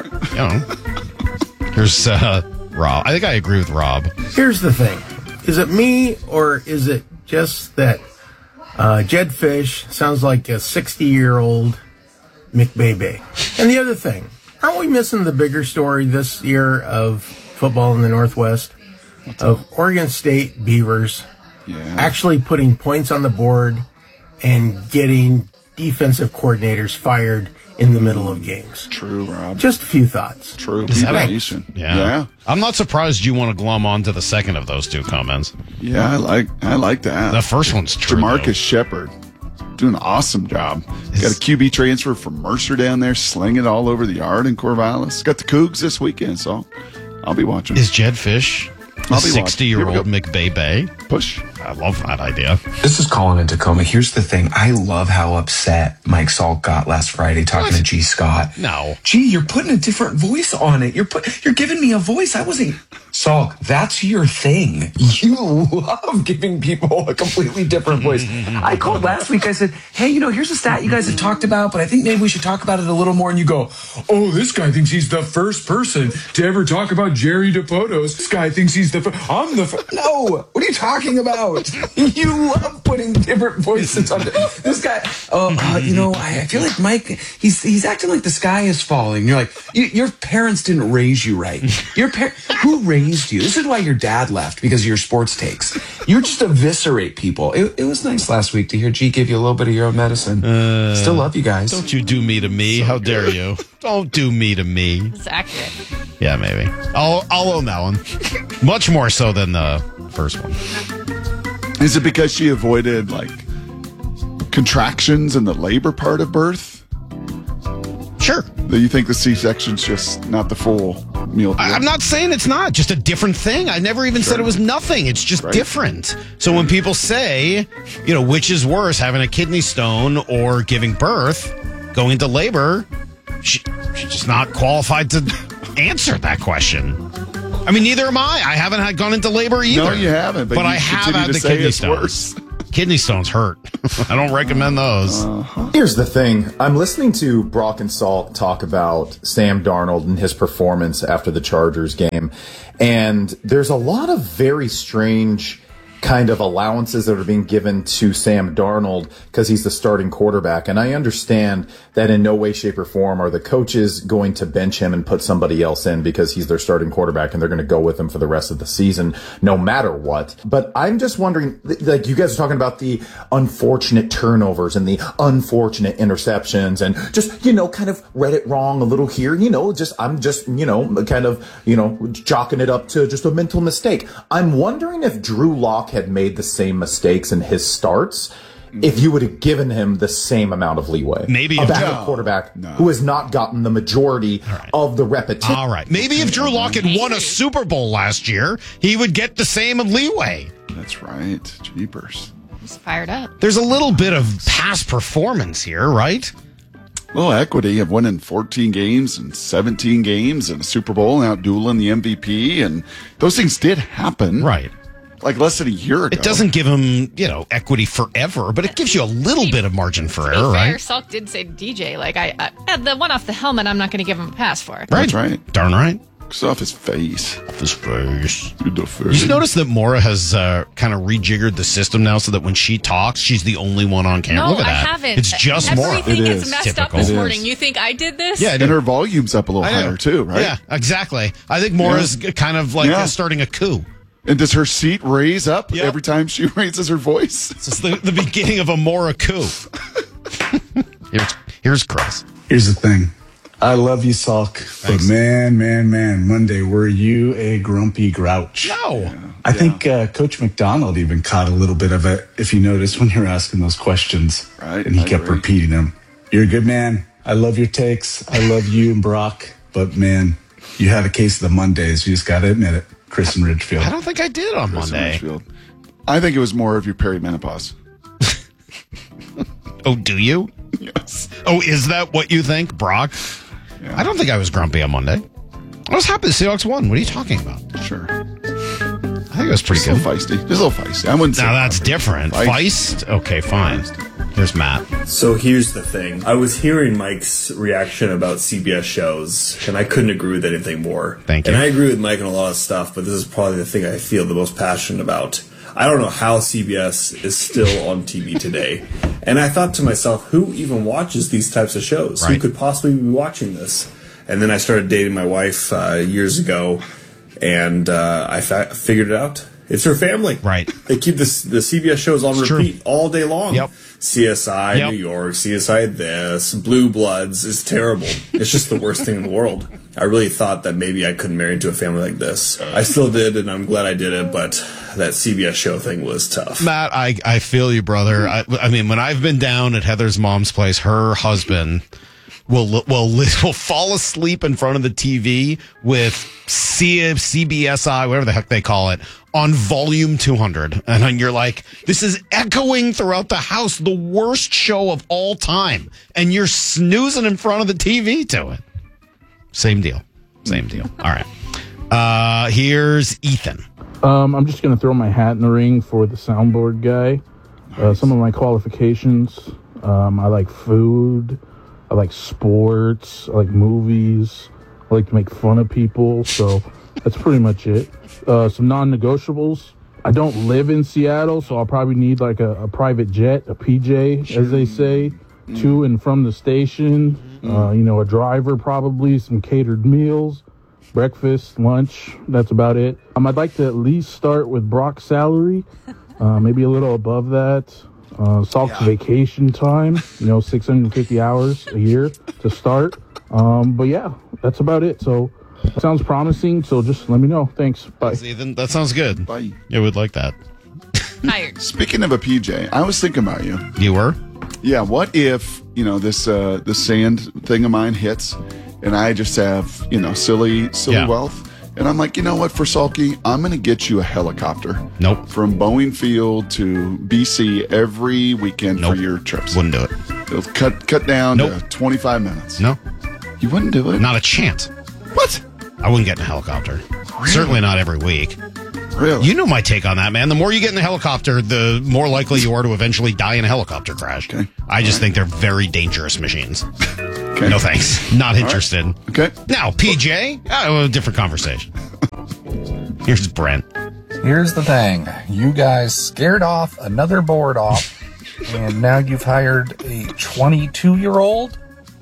here's Rob. I think I agree with Rob. Here's the thing. Is it me, or is it just that Jed Fish sounds like a 60-year-old McBebe? And the other thing, aren't we missing the bigger story this year of football in the Northwest? Of Oregon State Beavers actually putting points on the board and getting defensive coordinators fired in the middle of games. True, Rob. Just a few thoughts. True. Yeah. I'm not surprised you want to glom on to the second of those two comments. Yeah, I like that. The first one's true. Jamarcus Shepard doing an awesome job. Got a QB transfer from Mercer down there, slinging it all over the yard in Corvallis. Got the Cougs this weekend, so I'll be watching. Is Jed Fish a 60-year-old McBebe? Push. I love that idea. This is Colin in Tacoma. Here's the thing. I love how upset Mike Salk got last Friday talking to G. Scott. No. Gee, you're putting a different voice on it. You're giving me a voice. I wasn't... Salk, that's your thing. You love giving people a completely different voice. I called last week. I said, hey, here's a stat you guys have talked about, but I think maybe we should talk about it a little more. And you go, oh, this guy thinks he's the first person to ever talk about Jerry DePotos. This guy thinks he's I'm the first. No, what are you talking about? out. You love putting different voices on this guy. I feel like Mike, he's acting like the sky is falling. You're like, your parents didn't raise you right. Who raised you? This is why your dad left, because of your sports takes. You just eviscerate people. It was nice last week to hear G give you a little bit of your own medicine. Still love you guys. Don't you do me to me. How dare you? Don't do me to me. It's accurate. Yeah, maybe. I'll own that one. Much more so than the first one. Is it because she avoided contractions in the labor part of birth? Sure. Do you think the C-section's just not the full meal deal? I'm not saying it's not. Just a different thing. I never even said it was nothing. It's just different. So when people say, which is worse, having a kidney stone or giving birth, going into labor, she's just not qualified to answer that question. I mean, neither am I. I haven't gone into labor either. No, you haven't. But I have had the kidney stones. Kidney stones hurt. I don't recommend those. Here's the thing. I'm listening to Brock and Salt talk about Sam Darnold and his performance after the Chargers game. And there's a lot of very strange kind of allowances that are being given to Sam Darnold because he's the starting quarterback. And I understand that in no way, shape, or form are the coaches going to bench him and put somebody else in because he's their starting quarterback and they're going to go with him for the rest of the season, no matter what. But I'm just wondering, you guys are talking about the unfortunate turnovers and the unfortunate interceptions and just, kind of read it wrong a little here, I'm just, kind of, chalking it up to just a mental mistake. I'm wondering if Drew Lock had made the same mistakes in his starts, if you would have given him the same amount of leeway. Maybe a backup quarterback who has not gotten the majority of the repetition. All right. Maybe if Drew Lock had won a Super Bowl last year, he would get the same leeway. That's right. Jeepers. He's fired up. There's a little bit of past performance here, right? Well, equity of winning 14 games and 17 games and a Super Bowl and outdueling the MVP, and those things did happen. Right. Less than a year ago. It doesn't give him, equity forever, but it gives you a little bit of margin for error, right? Salk did say to DJ, I had the one off the helmet, I'm not going to give him a pass for. Right. That's right. Darn right. It's off his face. Off his face. You notice that Maura has kind of rejiggered the system now so that when she talks, she's the only one on camera. No, Look at that. I haven't. It's just Maura. Everything is messed up this morning. You think I did this? Yeah, and her volume's up a little higher, too, right? Yeah, exactly. I think Maura's kind of starting a coup. And does her seat raise up every time she raises her voice? It's the beginning of a Maura coup. Here's Chris. Here's the thing. I love you, Salk. But man, Monday, were you a grumpy grouch? No. I think Coach McDonald even caught a little bit of it, if you noticed, when you were asking those questions. Right. And he kept repeating them. You're a good man. I love your takes. I love you and Brock. But, man, you had a case of the Mondays. You just got to admit it. Chris and Ridgefield. I don't think I did on Monday. I think it was more of your perimenopause. Oh, do you? Yes. Oh, is that what you think, Brock? Yeah. I don't think I was grumpy on Monday. I was happy the Seahawks won. What are you talking about? Sure. I think it was pretty good. Just a little feisty. I wouldn't say now that's different. Feist? Okay, fine. Here's Matt. So here's the thing. I was hearing Mike's reaction about CBS shows, and I couldn't agree with anything more. Thank you. And I agree with Mike on a lot of stuff, but this is probably the thing I feel the most passionate about. I don't know how CBS is still on TV today. And I thought to myself, who even watches these types of shows? Right. Who could possibly be watching this? And then I started dating my wife years ago, and I figured it out. It's her family. Right. They keep the CBS shows on repeat all day long. Yep. CSI New York, CSI this, Blue Bloods is terrible. It's just the worst thing in the world. I really thought that maybe I couldn't marry into a family like this. I still did, and I'm glad I did it, but that CBS show thing was tough. Matt, I feel you, brother. I mean, when I've been down at Heather's mom's place, her husband will fall asleep in front of the TV with CBSI, whatever the heck they call it, on volume 200. And then you're like, this is echoing throughout the house, the worst show of all time. And you're snoozing in front of the TV to it. Same deal. All right. Here's Ethan. I'm just going to throw my hat in the ring for the soundboard guy. Some of my qualifications, I like food. I like sports. I like movies. I like to make fun of people. So that's pretty much it. Some non-negotiables. I don't live in Seattle, so I'll probably need like a private jet, a PJ, as they say, to and from the station. A driver probably, some catered meals, breakfast, lunch. That's about it. I'd like to at least start with Brock's salary, maybe a little above that. Salk's vacation time, 650 hours a year to start. But yeah, that's about it. So it sounds promising. So just let me know. Thanks. Bye. Ethan, that sounds good. Bye. Yeah, we'd like that. Hired. Speaking of a PJ, I was thinking about you. You were? Yeah. What if this sand thing of mine hits, and I just have silly wealth, and I'm like, you know what? For Salky, I'm going to get you a helicopter. Nope. From Boeing Field to BC every weekend for your trips. Wouldn't do it. It'll cut down to 25 minutes. No. You wouldn't do it? Not a chance. What? I wouldn't get in a helicopter. Really? Certainly not every week. Really? You know my take on that, man. The more you get in the helicopter, the more likely you are to eventually die in a helicopter crash. Okay. I just think they're very dangerous machines. Okay. No thanks. Not interested. Right. Okay. Now, PJ, a different conversation. Here's Brent. Here's the thing. You guys scared off another board off, and now you've hired a 22-year-old?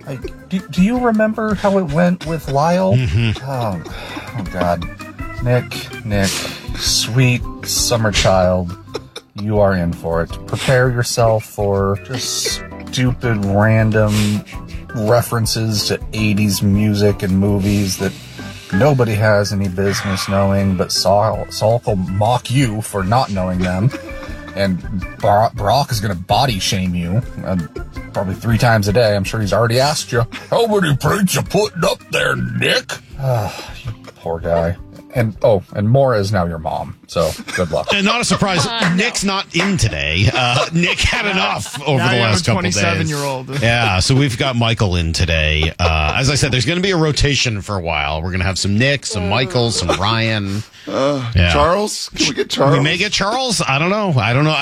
Do you remember how it went with Lyle? Mm-hmm. Oh, God. Nick, sweet summer child, you are in for it. Prepare yourself for just stupid, random references to 80s music and movies that nobody has any business knowing, but Saul will mock you for not knowing them. And Brock is going to body shame you probably 3 times a day. I'm sure he's already asked you, how many prints you putting up there, Nick? You poor guy. And Maura is now your mom, so good luck. And not a surprise, Nick's not in today. Nick had enough over the last couple days. 27-year-old. Yeah, so we've got Michael in today. As I said, there's going to be a rotation for a while. We're going to have some Nick, some Michael, some Ryan. Charles? Can we get Charles? We may get Charles. I don't know.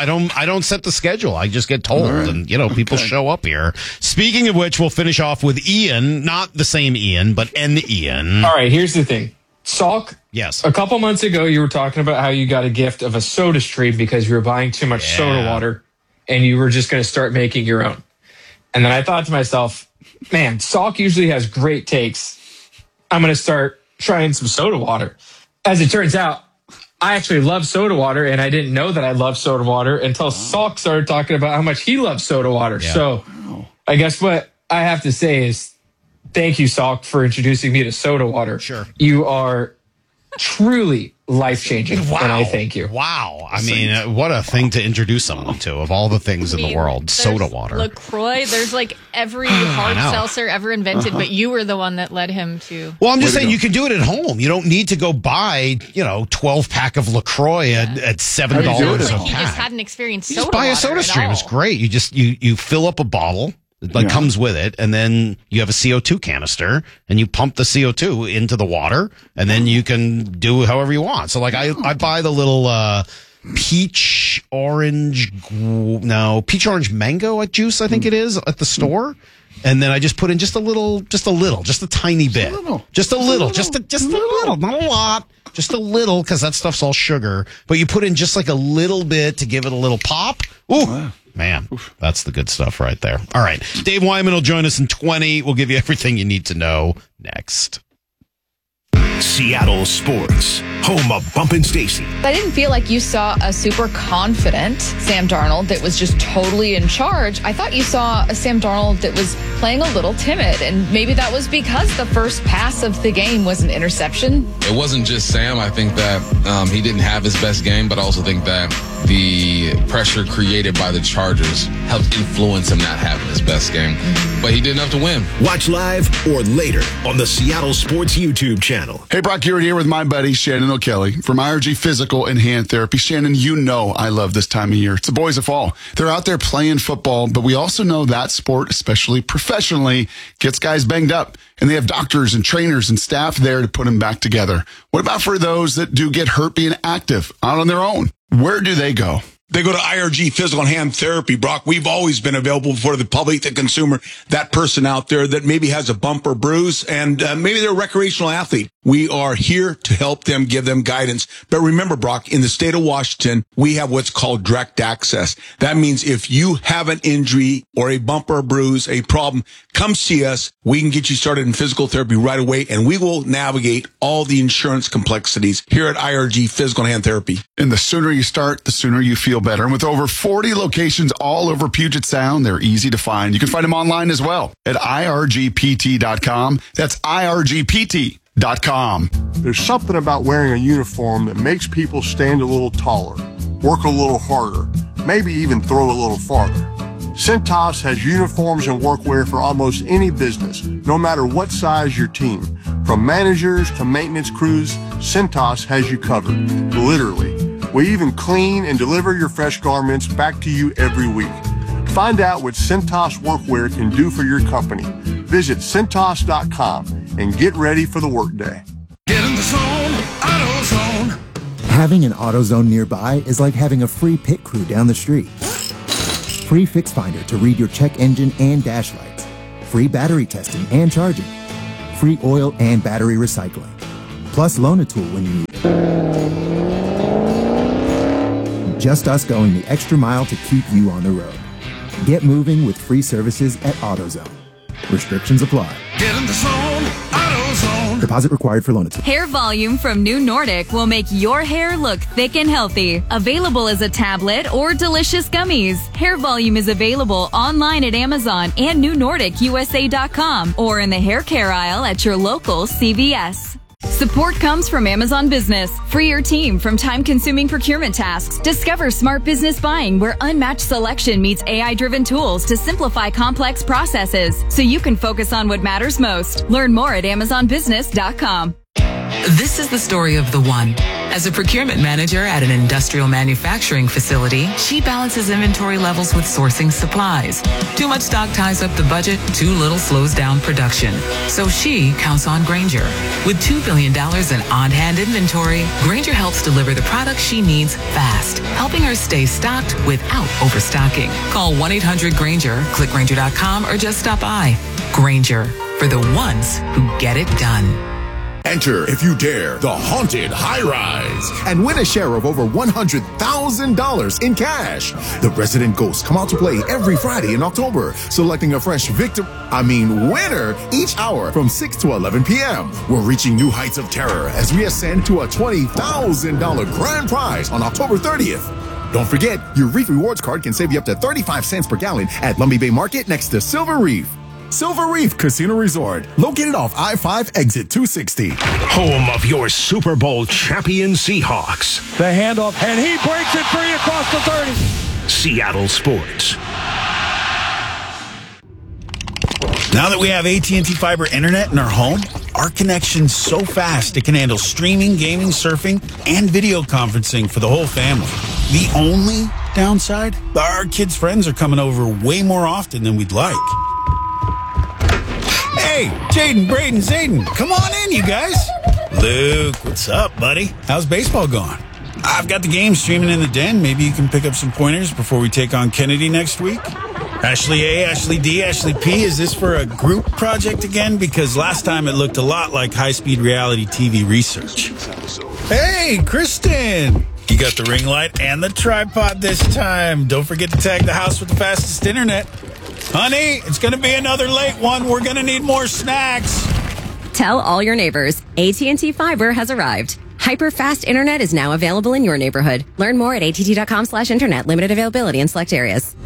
I don't set the schedule. I just get told, right. And people show up here. Speaking of which, we'll finish off with Ian, not the same Ian, but an Ian. All right, here's the thing. Salk, yes. A couple months ago, you were talking about how you got a gift of a soda stream because you were buying too much soda water and you were just going to start making your own. And then I thought to myself, man, Salk usually has great takes. I'm going to start trying some soda water. As it turns out, I actually love soda water, and I didn't know that I love soda water until Salk started talking about how much he loves soda water. Yeah. So I guess what I have to say is, thank you, Salk, for introducing me to soda water. Sure. You are truly life-changing, and I thank you. Wow. I mean, what a thing to introduce someone to, of all the things in the world. Soda water. LaCroix, there's like every hard seltzer ever invented, but you were the one that led him to... Well, I'm just saying you can do it at home. You don't need to go buy, 12-pack of LaCroix at $7 a pack. He just hadn't experienced soda water. Just buy a soda stream. It's great. You just you fill up a bottle. It comes with it, and then you have a CO2 canister, and you pump the CO2 into the water, and then you can do however you want. So, I buy the little peach orange mango juice, I think it is, at the store, and then I just put in just a tiny bit, just a little, not a lot. Just a little, because that stuff's all sugar. But you put in just like a little bit to give it a little pop. Ooh, wow. Man, that's the good stuff right there. All right. Dave Wyman will join us in 20. We'll give you everything you need to know next. Seattle Sports, home of Bump and Stacy. I didn't feel like you saw a super confident Sam Darnold that was just totally in charge. I thought you saw a Sam Darnold that was playing a little timid, and maybe that was because the first pass of the game was an interception. It wasn't just Sam. I think that he didn't have his best game, but I also think that the pressure created by the Chargers helped influence him not having his best game. But he did enough to win. Watch live or later on the Seattle Sports YouTube channel. Hey, Brock Hewitt here with my buddy Shannon O'Kelly from IRG Physical and Hand Therapy. Shannon, you know I love this time of year. It's the boys of fall. They're out there playing football, but we also know that sport, especially professionally, gets guys banged up. And they have doctors and trainers and staff there to put them back together. What about for those that do get hurt being active out on their own? Where do they go? they go to IRG Physical and Hand Therapy. Brock, we've always been available for the public, the consumer, that person out there that maybe has a bump or bruise, and maybe they're a recreational athlete. We are here to help them, give them guidance. But remember, Brock, in the state of Washington, we have what's called direct access. That means if you have an injury or a bump or a bruise, a problem, come see us. We can get you started in physical therapy right away, and we will navigate all the insurance complexities here at IRG Physical and Hand Therapy. And the sooner you start, the sooner you feel better. And with over 40 locations all over Puget Sound, they're easy to find. You can find them online as well at irgpt.com. That's irgpt.com. There's something about wearing a uniform that makes people stand a little taller, work a little harder, maybe even throw a little farther. Cintas has uniforms and workwear for almost any business, no matter what size your team. From managers to maintenance crews, Cintas has you covered, literally. We even clean and deliver your fresh garments back to you every week. Find out what Cintas workwear can do for your company. Visit Cintas.com and get ready for the workday. Get in the zone, AutoZone. Having an AutoZone nearby is like having a free pit crew down the street. Free Fix Finder to read your check engine and dash lights. Free battery testing and charging. Free oil and battery recycling. Plus loan a tool when you need it. Just us going the extra mile to keep you on the road. Get moving with free services at AutoZone. Restrictions apply. Get in the zone, AutoZone. Deposit required for loan a tool. Hair Volume from New Nordic will make your hair look thick and healthy. Available as a tablet or delicious gummies. Hair Volume is available online at Amazon and NewNordicUSA.com or in the hair care aisle at your local CVS. Support comes from Amazon Business. Free your team from time-consuming procurement tasks. Discover smart business buying where unmatched selection meets AI-driven tools to simplify complex processes so you can focus on what matters most. Learn more at AmazonBusiness.com. This is the story of the one. As a procurement manager at an industrial manufacturing facility, she balances inventory levels with sourcing supplies. Too much stock ties up the budget, too little slows down production. So she counts on Grainger. With $2 billion in on-hand inventory, Grainger helps deliver the products she needs fast, helping her stay stocked without overstocking. Call 1-800-GRAINGER, click Grainger.com, or just stop by. Grainger, for the ones who get it done. Enter, if you dare, the Haunted High Rise and win a share of over $100,000 in cash. The Resident Ghosts come out to play every Friday in October, selecting a fresh winner each hour from 6 to 11 p.m. We're reaching new heights of terror as we ascend to a $20,000 grand prize on October 30th. Don't forget, your Reef Rewards card can save you up to 35 cents per gallon at Lumby Bay Market next to Silver Reef. Silver Reef Casino Resort, located off I-5 exit 260. Home of your Super Bowl champion Seahawks. The handoff, and he breaks it free across the 30. Seattle Sports. Now that we have AT&T Fiber Internet in our home, our connection's so fast it can handle streaming, gaming, surfing, and video conferencing for the whole family. The only downside? Our kids' friends are coming over way more often than we'd like. Hey, Jaden, Braden, Zayden, come on in, you guys. Luke, what's up, buddy? How's baseball going? I've got the game streaming in the den. Maybe you can pick up some pointers before we take on Kennedy next week. Ashley A, Ashley D, Ashley P, is this for a group project again? Because last time it looked a lot like high-speed reality TV research. Hey, Kristen! You got the ring light and the tripod this time. Don't forget to tag the house with the fastest internet. Honey, it's going to be another late one. We're going to need more snacks. Tell all your neighbors, AT&T Fiber has arrived. Hyper-fast internet is now available in your neighborhood. Learn more at att.com/internet. Limited availability in select areas.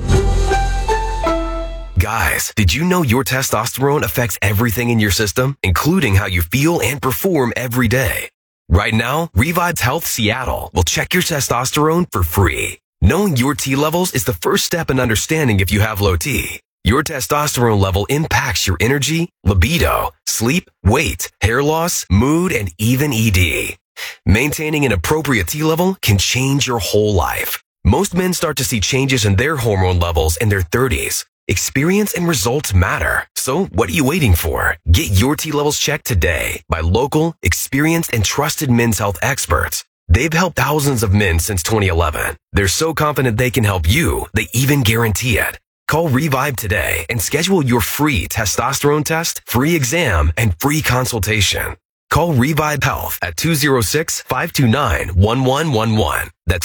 Guys, did you know your testosterone affects everything in your system, including how you feel and perform every day? Right now, Revives Health Seattle will check your testosterone for free. Knowing your T levels is the first step in understanding if you have low T. Your testosterone level impacts your energy, libido, sleep, weight, hair loss, mood, and even ED. Maintaining an appropriate T level can change your whole life. Most men start to see changes in their hormone levels in their 30s. Experience and results matter. So what are you waiting for? Get your T levels checked today by local, experienced, and trusted men's health experts. They've helped thousands of men since 2011. They're so confident they can help you, they even guarantee it. Call Revive today and schedule your free testosterone test, free exam, and free consultation. Call Revive Health at 206-529-1111. That's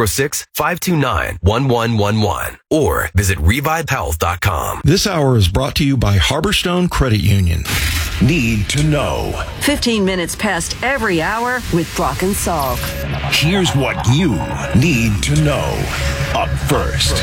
206-529-1111. Or visit revivehealth.com. This hour is brought to you by Harborstone Credit Union. Need to know. 15 minutes past every hour with Brock and Salk. Here's what you need to know. Up first.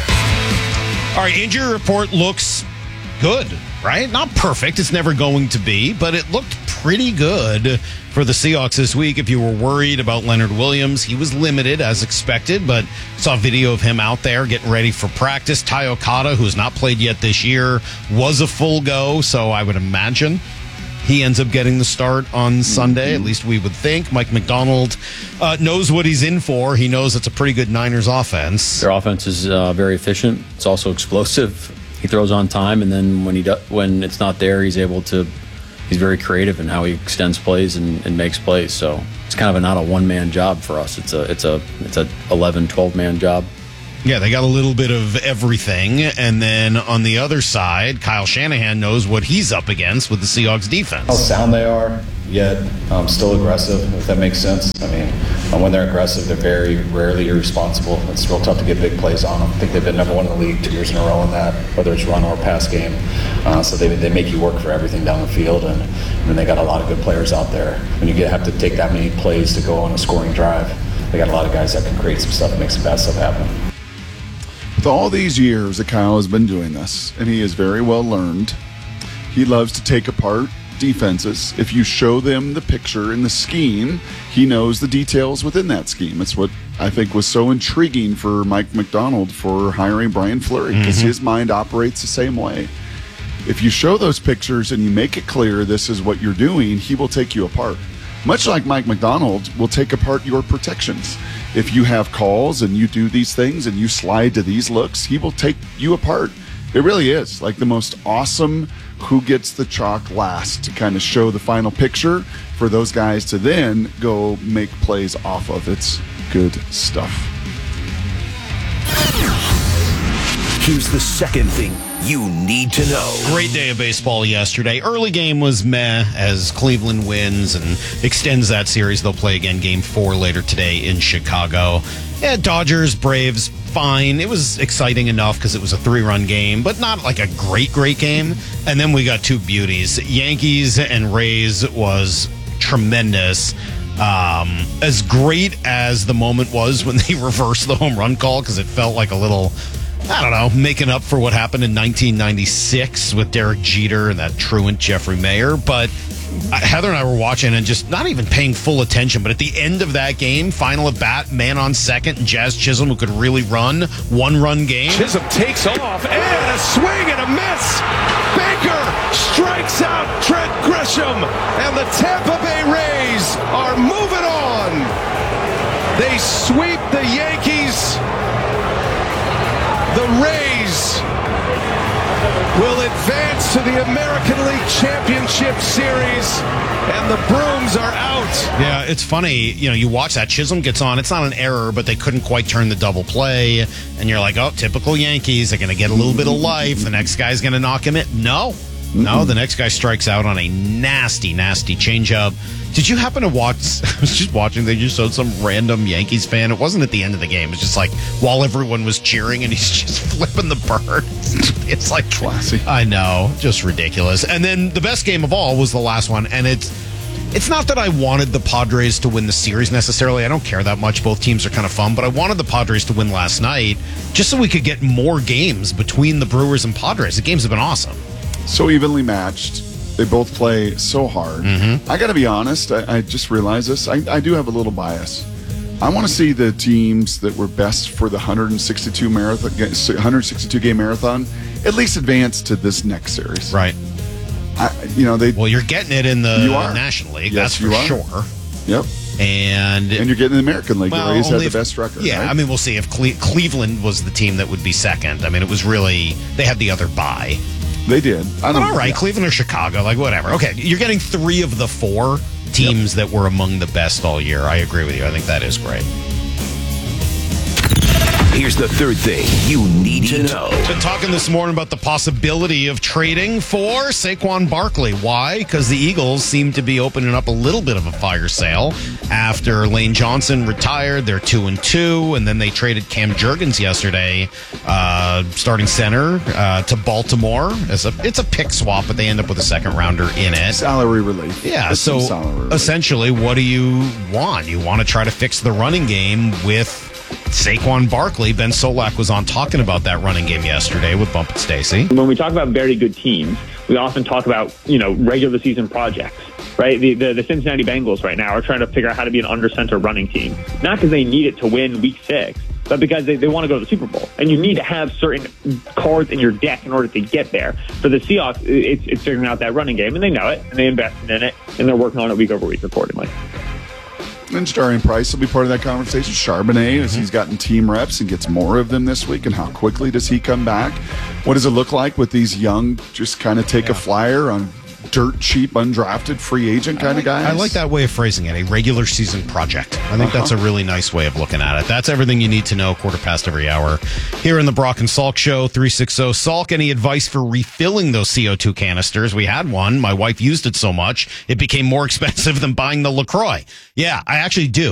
All right, injury report looks good, right? Not perfect. It's never going to be, but it looked pretty good for the Seahawks this week. If you were worried about Leonard Williams, he was limited as expected, but saw video of him out there getting ready for practice. Ty Okada, who's not played yet this year, was a full go, so I would imagine he ends up getting the start on Sunday. At least we would think. Mike McDonald knows what he's in for. He knows it's a pretty good Niners offense. Their offense is very efficient. It's also explosive. He throws on time, and then when it's not there, he's very creative in how he extends plays and makes plays. So it's kind of not a one-man job for us. It's a 11, 12-man job. Yeah, they got a little bit of everything. And then on the other side, Kyle Shanahan knows what he's up against with the Seahawks defense. How sound they are, yet still aggressive, if that makes sense. I mean, when they're aggressive, they're very rarely irresponsible. It's real tough to get big plays on them. I think they've been number one in the league 2 years in a row in that, whether it's run or pass game. So they make you work for everything down the field, and then they got a lot of good players out there. When you have to take that many plays to go on a scoring drive, they got a lot of guys that can create some stuff and make some bad stuff happen. With all these years that Kyle has been doing this, and he is very well learned, he loves to take apart defenses. If you show them the picture and the scheme, he knows the details within that scheme. It's what I think was so intriguing for Mike McDonald for hiring Brian Fleury, because his mind operates the same way. If you show those pictures and you make it clear this is what you're doing, he will take you apart. Much like Mike McDonald will take apart your protections. If you have calls and you do these things and you slide to these looks, he will take you apart. It really is like the most awesome who gets the chalk last to kind of show the final picture for those guys to then go make plays off of. It's good stuff. Here's the second thing you need to know. Great day of baseball yesterday. Early game was meh as Cleveland wins and extends that series. They'll play again game 4 later today in Chicago. Yeah, Dodgers, Braves, fine. It was exciting enough because it was a 3-run game, but not like a great game. And then we got 2 beauties. Yankees and Rays was tremendous. As great as the moment was when they reversed the home run call, because it felt like a little, I don't know, making up for what happened in 1996 with Derek Jeter and that truant Jeffrey Mayer. But Heather and I were watching and just not even paying full attention. But at the end of that game, final at bat, man on second, and Jazz Chisholm, who could really run, 1-run game. Chisholm takes off, and a swing and a miss. Baker strikes out Trent Grisham, and the Tampa Bay Rays are moving on. They sweep the Yankees. The Rays will advance to the American League Championship Series, and the brooms are out. Yeah, it's funny. You know, you watch that. Chisholm gets on. It's not an error, but they couldn't quite turn the double play. And you're like, oh, typical Yankees. They're going to get a little bit of life. The next guy's going to knock him in. No, the next guy strikes out on a nasty changeup. Did you happen to watch? I was just watching. They just showed some random Yankees fan. It wasn't at the end of the game. It was just like while everyone was cheering, and he's just flipping the bird. It's like classy. I know, just ridiculous. And then the best game of all was the last one, and it's not that I wanted the Padres to win the series necessarily. I don't care that much. Both teams are kind of fun, but I wanted the Padres to win last night just so we could get more games between the Brewers and Padres. The games have been awesome. So evenly matched. They both play so hard. I got to be honest. I just realized this. I do have a little bias. I want to see the teams that were best for the 162 game marathon at least advance to this next series. Right. Well, you're getting it in the National League. Yes, that's for sure. Yep. And you're getting the American League. The Rays have the best record. Yeah, right? I mean, we'll see if Cleveland was the team that would be second. I mean, it was really, they had the other bye. They did. All right, Cleveland or Chicago, like whatever. Okay, you're getting 3 of the 4 teams that were among the best all year. I agree with you. I think that is great. Here's the third thing you need to know. Been talking this morning about the possibility of trading for Saquon Barkley. Why? Because the Eagles seem to be opening up a little bit of a fire sale after Lane Johnson retired. They're 2-2, and then they traded Cam Jurgens yesterday, starting center, to Baltimore. It's a pick swap, but they end up with a second rounder in it. Salary relief. Yeah, so essentially, what do you want? You want to try to fix the running game with Saquon Barkley. Ben Solak was on talking about that running game yesterday with Bump and Stacy. When we talk about very good teams, we often talk about, regular season projects, right? The Cincinnati Bengals right now are trying to figure out how to be an under-center running team. Not because they need it to win week 6, but because they want to go to the Super Bowl. And you need to have certain cards in your deck in order to get there. For the Seahawks, it's figuring out that running game, and they know it, and they invested in it, and they're working on it week over week accordingly. And Jadarian Price will be part of that conversation. Charbonnet, as he's gotten team reps and gets more of them this week, and how quickly does he come back? What does it look like with these young, just kind of take a flyer on dirt cheap, undrafted, free agent kind of guys? I like that way of phrasing it, a regular season project. I think that's a really nice way of looking at it. That's everything you need to know, 15:15 every hour. Here in the Brock and Salk Show, 360 Salk. Any advice for refilling those CO2 canisters? We had one. My wife used it so much, it became more expensive than buying the LaCroix. Yeah, I actually do.